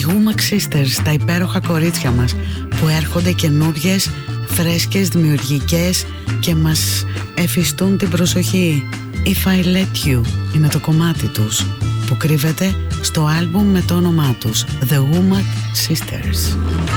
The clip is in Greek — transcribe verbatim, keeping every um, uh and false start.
Womack Sisters, τα υπέροχα κορίτσια μας που έρχονται καινούριες, φρέσκες, δημιουργικές και μας εφιστούν την προσοχή. If I Let You είναι το κομμάτι τους που κρύβεται στο άλμπουμ με το όνομά τους, The Womack Sisters.